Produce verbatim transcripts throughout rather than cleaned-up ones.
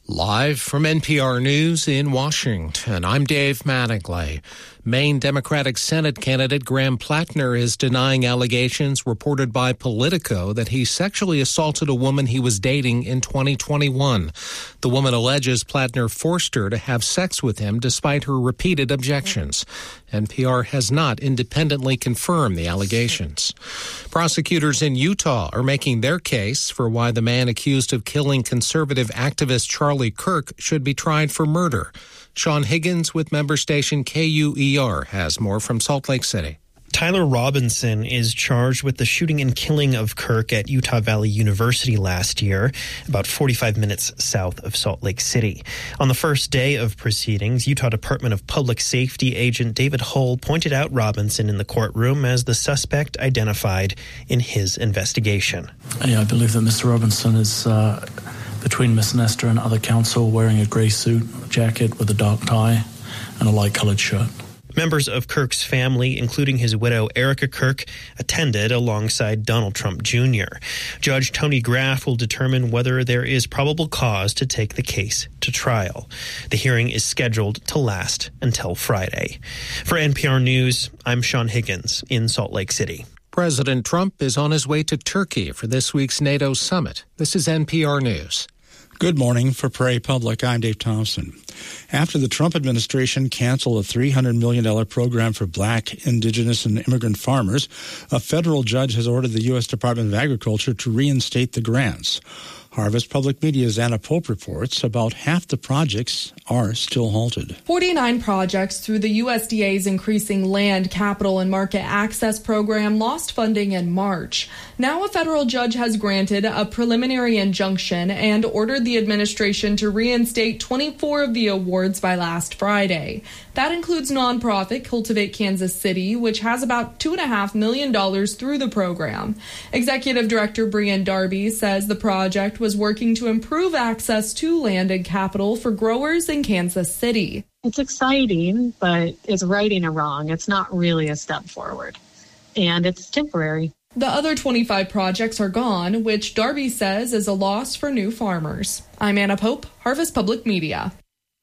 Live from N P R News in Washington, I'm Dave Mattingly. Maine Democratic Senate candidate Graham Plattner is denying allegations reported by Politico that he sexually assaulted a woman he was dating in twenty twenty-one. The woman alleges Plattner forced her to have sex with him despite her repeated objections. N P R has not independently confirmed the allegations. Prosecutors in Utah are making their case for why the man accused of killing conservative activist Charlie Kirk should be tried for murder. Sean Higgins with member station K U E R has more from Salt Lake City. Tyler Robinson is charged with the shooting and killing of Kirk at Utah Valley University last year, about forty-five minutes south of Salt Lake City. On the first day of proceedings, Utah Department of Public Safety agent David Hull pointed out Robinson in the courtroom as the suspect identified in his investigation. Yeah, I believe that Mister Robinson is uh, between Miss Nestor and other counsel, wearing a grey suit, jacket with a dark tie, and a light-coloured shirt. Members of Kirk's family, including his widow Erica Kirk, attended alongside Donald Trump Junior Judge Tony Graff will determine whether there is probable cause to take the case to trial. The hearing is scheduled to last until Friday. For N P R News, I'm Sean Higgins in Salt Lake City. President Trump is on his way to Turkey for this week's NATO summit. This is N P R News. Good morning. For Prairie Public, I'm Dave Thompson. After the Trump administration canceled a three hundred million dollars program for black, indigenous, and immigrant farmers, a federal judge has ordered the U S Department of Agriculture to reinstate the grants. Harvest Public Media's Anna Pope reports about half the projects are still halted. forty-nine projects through the U S D A's Increasing Land, Capital, and Market Access program lost funding in March. Now a federal judge has granted a preliminary injunction and ordered the administration to reinstate twenty-four of the awards by last Friday. That includes nonprofit Cultivate Kansas City, which has about two point five million dollars through the program. Executive Director Brian Darby says the project was working to improve access to land and capital for growers in Kansas City. It's exciting, but it's righting a wrong. It's not really a step forward, and it's temporary. The other twenty-five projects are gone, which Darby says is a loss for new farmers. I'm Anna Pope, Harvest Public Media.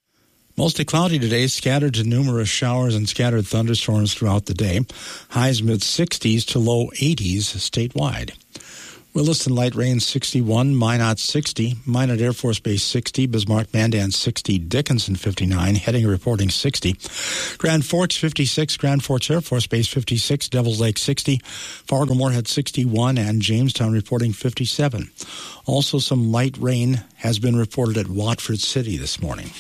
Mostly cloudy today, scattered to numerous showers and scattered thunderstorms throughout the day. Highs mid-sixties to low eighties statewide. Williston light rain sixty-one, Minot sixty, Minot Air Force Base sixty, Bismarck Mandan sixty, Dickinson fifty-nine, Heading reporting sixty, Grand Forks fifty-six, Grand Forks Air Force Base fifty-six, Devils Lake sixty, Fargo Moorhead sixty-one, and Jamestown reporting fifty-seven. Also some light rain has been reported at Watford City this morning.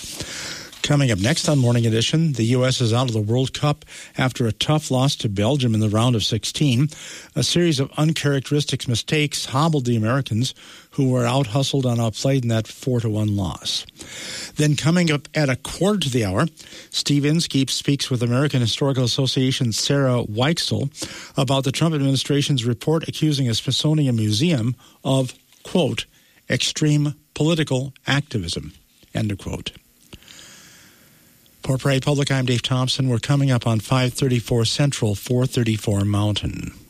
Coming up next on Morning Edition, the U S is out of the World Cup after a tough loss to Belgium in the round of sixteen. A series of uncharacteristic mistakes hobbled the Americans, who were out-hustled and outplayed in that four to one loss. Then coming up at a quarter to the hour, Steve Inskeep speaks with American Historical Association's Sarah Weichsel about the Trump administration's report accusing a Smithsonian museum of, quote, extreme political activism, end of quote. For Prairie Public, I'm Dave Thompson. We're coming up on five thirty-four Central, four thirty-four Mountain.